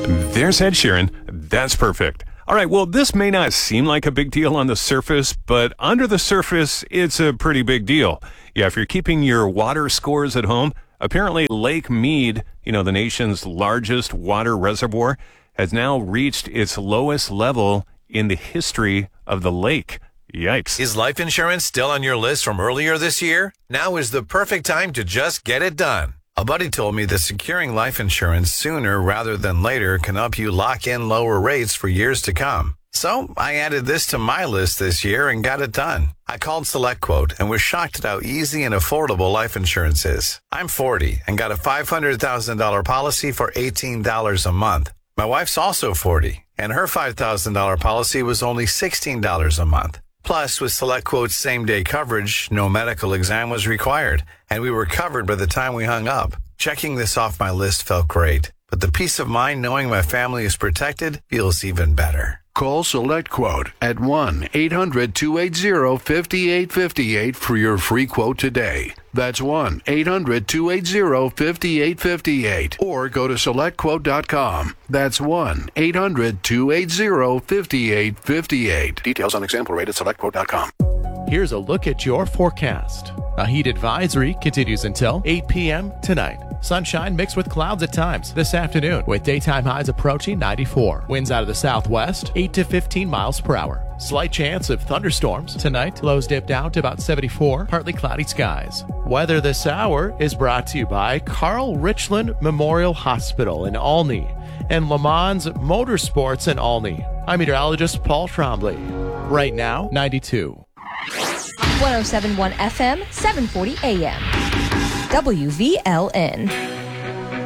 There's Ed Sheeran. That's perfect. All right, well, this may not seem like a big deal on the surface, but under the surface, it's a pretty big deal. Yeah, if you're keeping your water scores at home, apparently Lake Mead, the nation's largest water reservoir, has now reached its lowest level in the history of the lake. Yikes. Is life insurance still on your list from earlier this year? Now is the perfect time to just get it done. A buddy told me that securing life insurance sooner rather than later can help you lock in lower rates for years to come. So I added this to my list this year and got it done. I called SelectQuote and was shocked at how easy and affordable life insurance is. I'm 40 and got a $500,000 policy for $18 a month. My wife's also 40 and her $5,000 policy was only $16 a month. Plus, with SelectQuote's same-day coverage, no medical exam was required, and we were covered by the time we hung up. Checking this off my list felt great, but the peace of mind knowing my family is protected feels even better. Call SelectQuote at 1-800-280-5858 for your free quote today. That's 1-800-280-5858. Or go to SelectQuote.com. That's 1-800-280-5858. Details on example rate at SelectQuote.com. Here's a look at your forecast. A heat advisory continues until 8 p.m. tonight. Sunshine mixed with clouds at times this afternoon, with daytime highs approaching 94. Winds out of the southwest, 8 to 15 miles per hour. Slight chance of thunderstorms tonight. Lows dip down to about 74. Partly cloudy skies. Weather this hour is brought to you by Carl Richland Memorial Hospital in Olney and Le Mans Motorsports in Olney. I'm meteorologist Paul Trombley. Right now, 92. 107.1 FM, 740 AM. WVLN.